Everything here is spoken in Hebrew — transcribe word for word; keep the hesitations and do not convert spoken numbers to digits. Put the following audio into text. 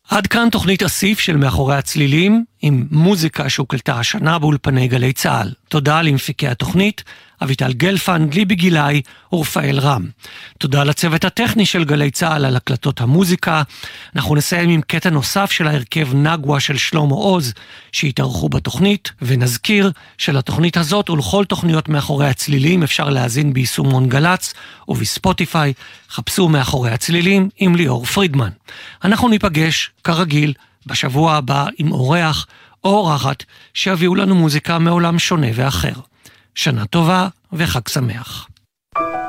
עד כאן תוכנית אסיף של מאחורי הצלילים, עם מוזיקה שהוקלטה השנה באולפני גלי צהל. תודה למפיקי התוכנית, אביטל גלפנד, ליבי גילאי ורפאל רם. תודה לצוות הטכני של גלי צהל על הקלטות המוזיקה. אנחנו נסיים עם קטע נוסף של ההרכב נגווה של שלמה עוז, שהתארחו בתוכנית, ונזכיר שלתוכנית הזאת ולכל תוכניות מאחורי הצלילים אפשר להזין ביישומון גלץ ובספוטיפיי. חפשו מאחורי הצלילים עם ליאור פרידמן. אנחנו ניפגש כרגיל בשבוע הבא עם אורח או אורחת שיביאו לנו מוזיקה מעולם שונה ואחר. שנה טובה וחג שמח.